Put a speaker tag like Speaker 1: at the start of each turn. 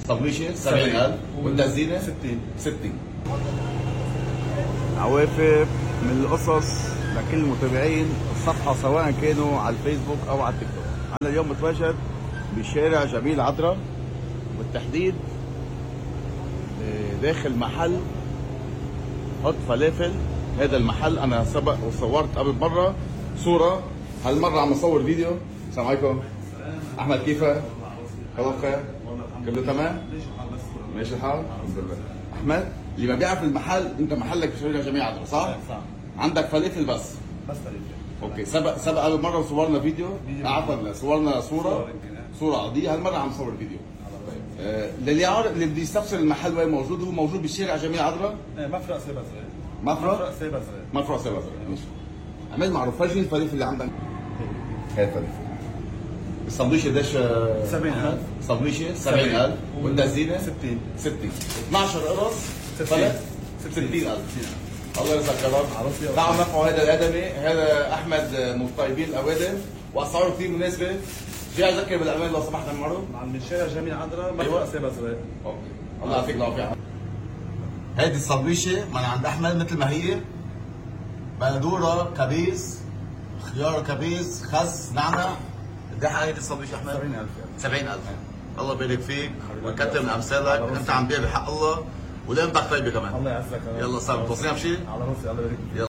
Speaker 1: طبيشه 70000 والتزيينه 60.
Speaker 2: عوافر من القصص لكل متابعين الصفحه سواء كانوا على الفيسبوك او على التيك توك. انا اليوم متواجد بشارع جميل عطره، بالتحديد داخل محل حط فلافل. هذا المحل انا سبق وصورت قبل مره صوره، هالمره عم اصور فيديو. السلام عليكم. احمد كيفك؟ الله بخير؟ كله تمام؟ ماشي الحال؟ الحمد لله. احمد اللي ما بيعرف المحل، انت محلك بشارع جميل عطره صح؟
Speaker 3: صح.
Speaker 2: عندك فلافل بس
Speaker 3: فلافل.
Speaker 2: اوكي. سبق قبل مره وصورنا فيديو، عفوا صورنا صوره عاديه. هالمره عم نصور فيديو. للي عارف اللي بده يستفسر المحل وين موجود، هو موجود بشارع جميل عطره.
Speaker 3: مفرق سيبا صغير.
Speaker 2: مفرق
Speaker 3: سيبا صغير.
Speaker 2: مفرق سيبا صغير. ماشي. عمل معروف، فرجيني الفلافل اللي عندك. هاي الفلافل. السندويشه قديش؟
Speaker 3: 70000.
Speaker 2: سندويشه 70000 والتزيينه 60. 12 قرص فلت 60000. الله يرزقك يا رب. تعالوا نرفعوا هذا الادمي، هذا احمد من طيبين الاوادم واسعاره كثير مناسبه. جاي اذكر بالامان لو سمحت معروف.
Speaker 3: من شارع جميل عذرا مفرق سيبا صغير.
Speaker 2: اوكي. الله يعطيك العافيه. هيدي السندويشه من عند احمد مثل ما هي، بندوره كبيس، خيار كبيس، خس، نعنع. قد ايه هيدي السندويشه احمد؟ 70000. الله يبارك فيك ويكثر من امثالك، انت عم بيع بحق الله ولقيمتك طيبه كمان.
Speaker 3: الله يعزك.
Speaker 2: يلا صار توصينا بشيء؟
Speaker 3: على راسي. الله يبارك فيك.
Speaker 2: يلا.